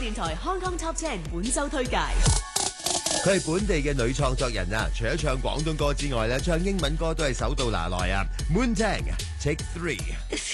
電台 Hong Kong Top 10本周推介。 佢係本地嘅女創作人啊，除咗唱廣東歌之外咧，唱英文歌都係手到拿來啊。Moon Tang Take 3。